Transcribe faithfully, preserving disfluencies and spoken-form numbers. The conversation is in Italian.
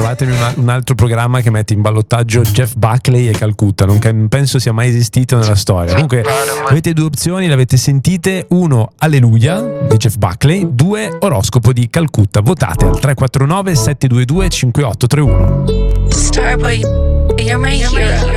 trovatemi una, un altro programma che mette in ballottaggio Jeff Buckley e Calcutta, non penso sia mai esistito nella storia. Comunque avete due opzioni, le avete sentite: uno Alleluia di Jeff Buckley, due Oroscopo di Calcutta. Votate al tre quattro nove sette due due cinque otto tre uno. Starboy, you're my hero.